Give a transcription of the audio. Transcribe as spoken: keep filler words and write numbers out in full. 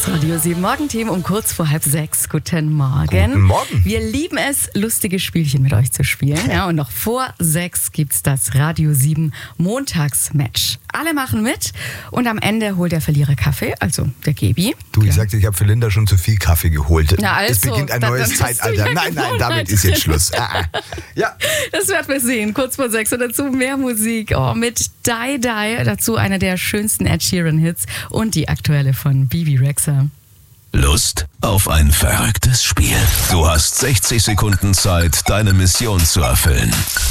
Das Radio sieben Morgenteam um kurz vor halb sechs. Guten Morgen. Guten Morgen. Wir lieben es, lustige Spielchen mit euch zu spielen. Ja, und noch vor sechs gibt's das Radio sieben Montagsmatch. Alle machen mit und am Ende holt der Verlierer Kaffee, also der Gebi. Du, ich ja. sagte, ich habe für Linda schon zu viel Kaffee geholt. Na also, es beginnt ein dann, neues dann Zeitalter. Ja nein, nein, damit ist jetzt Schluss. Ah, ah. Ja. Das werden wir sehen. Kurz vor sechs und dazu mehr Musik. Oh, mit Die Die. Dazu einer der schönsten Ed Sheeran-Hits und die aktuelle von Bibi Rexha. Lust auf ein verrücktes Spiel? Du hast sechzig Sekunden Zeit, deine Mission zu erfüllen.